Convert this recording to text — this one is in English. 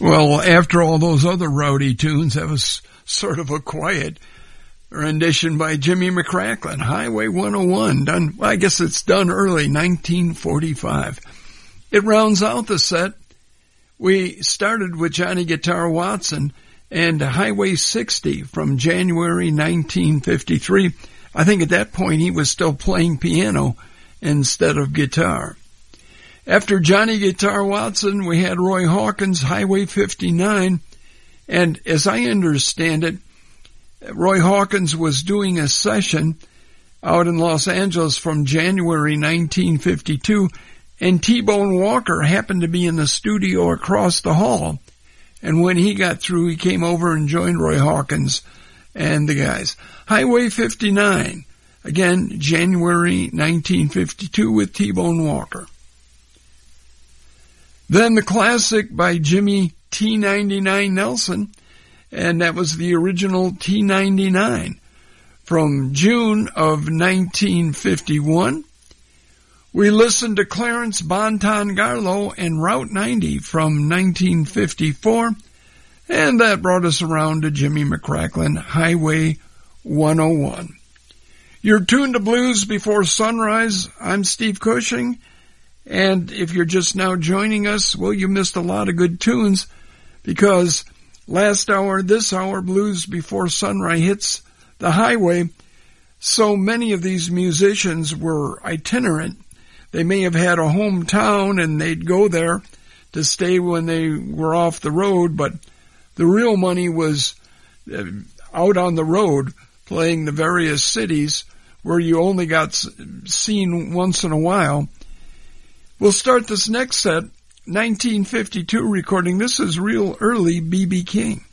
Well, after all those other rowdy tunes, that was sort of a quiet rendition by Jimmy McCracklin, Highway 101, done, well, I guess it's done early, 1945. It rounds out the set. We started with Johnny Guitar Watson and Highway 60 from January 1953. I think at that point he was still playing piano instead of guitar. After Johnny Guitar Watson, we had Roy Hawkins' Highway 59, and as I understand it, Roy Hawkins was doing a session out in Los Angeles from January 1952, and T-Bone Walker happened to be in the studio across the hall. And when he got through, he came over and joined Roy Hawkins and the guys. Highway 59, again, January 1952 with T-Bone Walker. Then the classic by Jimmy T99 Nelson, and that was the original T99 from June of 1951. We listened to Clarence Bonton Garlow and Route 90 from 1954, and that brought us around to Jimmy McCracklin, Highway 101. You're tuned to Blues Before Sunrise. I'm Steve Cushing, and if you're just now joining us, well, you missed a lot of good tunes, because last hour, this hour, Blues Before Sunrise hits the highway. So many of these musicians were itinerant. They may have had a hometown and they'd go there to stay when they were off the road, but the real money was out on the road playing the various cities where you only got seen once in a while. We'll start this next set, 1952 recording. This is real early B.B. King.